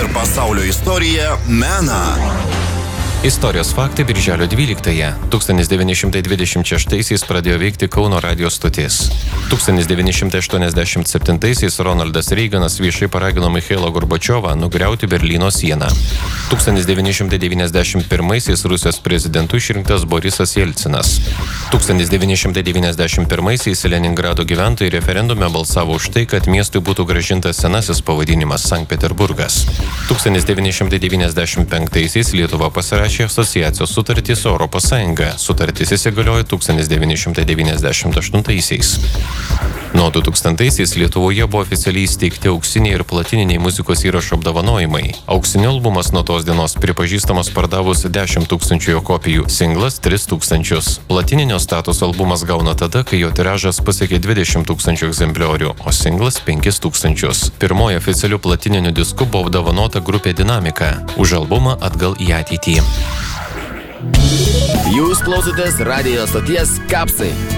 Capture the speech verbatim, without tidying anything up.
ir pasaulio istoriją, meną. Istorijos faktai birželio dvyliktąją. tūkstantis devyni šimtai dvidešimt šeštaisiais pradėjo veikti Kauno radijo stotis. tūkstantis devyni šimtai aštuoniasdešimt septintaisiais Ronaldas Reiganas viešai paragino Michailą Gorbačiovą nugriauti Berlyno sieną. tūkstantis devyni šimtai devyniasdešimt pirmaisiais Rusijos prezidentu išrinktas Borisas Jelcinas. tūkstantis devyni šimtai devyniasdešimt pirmaisiais Leningrado gyventojai referendume balsavo už tai, kad miestui būtų grąžintas senasis pavadinimas Sankt Peterburgas. tūkstantis devyni šimtai devyniasdešimt penktaisiais Lietuva pasirašė asociacijos sutartį su Europos Sąjunga. Sutartis įsigaliojo tūkstantis devyni šimtai devyniasdešimt aštuntaisiais. Nuo du tūkstantaisiais Lietuvoje buvo oficialiai įsteigti auksiniai ir platininiai muzikos įrašų apdovanojimai. Auksinio albumas nuo tos dienos pripažįstamas pardavus dešimt tūkstančių jo kopijų, singlas tris tūkstančius. Platininio statuso albumas gauna tada, kai jo tiražas pasiekė dvidešimt tūkstančių egzempliorių, o singlas penkis tūkstančius. Pirmoji oficialių platininių diskų buvo apdovanota grupė Dinamika už albumą Atgal į ateitį. Jūs klausotės radijo stoties Kapsai.